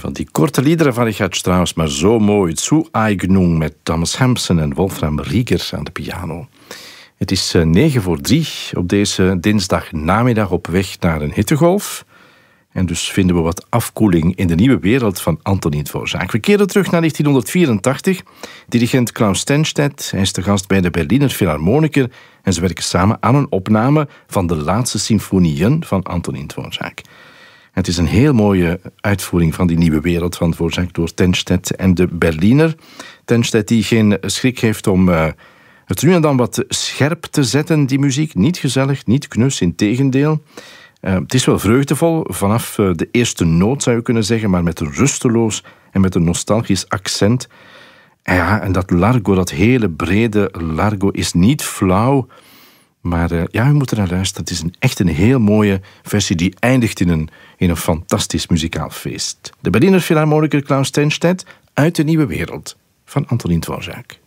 Van die korte liederen van Richard Strauss, maar zo mooi. Zu Eignung met Thomas Hampson en Wolfram Rieger aan de piano. Het is 2:09 op deze dinsdagnamiddag op weg naar een hittegolf. En dus vinden we wat afkoeling in de nieuwe wereld van Antonín Dvořák. We keren terug naar 1984. Dirigent Klaus Tennstedt, hij is te gast bij de Berliner Philharmoniker en ze werken samen aan een opname van de laatste symfonieën van Antonín Dvořák. Het is een heel mooie uitvoering van die nieuwe wereld van Dvořák door Tennstedt en de Berliner. Tennstedt die geen schrik heeft om het nu en dan wat scherp te zetten, die muziek. Niet gezellig, niet knus, integendeel. Het is wel vreugdevol, vanaf de eerste noot zou je kunnen zeggen, maar met een rusteloos en met een nostalgisch accent. Ja, en dat largo, dat hele brede largo, is niet flauw. Maar ja, u moet er naar luisteren. Het is echt een heel mooie versie die eindigt in een fantastisch muzikaal feest. De Berliner Philharmoniker Klaus Tennstedt uit de nieuwe wereld van Antonín Dvořák.